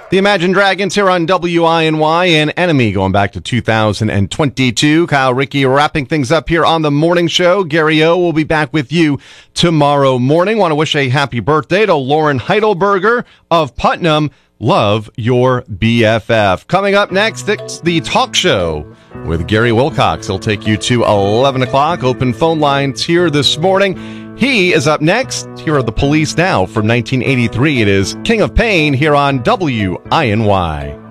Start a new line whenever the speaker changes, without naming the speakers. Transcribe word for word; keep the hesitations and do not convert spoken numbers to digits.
The Imagine Dragons here on W I N Y and Enemy going back to two thousand twenty-two. Kyle Rickey wrapping things up here on the morning show. Gary O will be back with you tomorrow morning. Want to wish a happy birthday to Lauren Heidelberger of Putnam. Love your B F F. Coming up next, it's the talk show with Gary Wilcox. He'll take you to eleven o'clock. Open phone lines here this morning. He is up next. Here are the Police now from nineteen eighty-three. It is King of Pain here on W I N Y.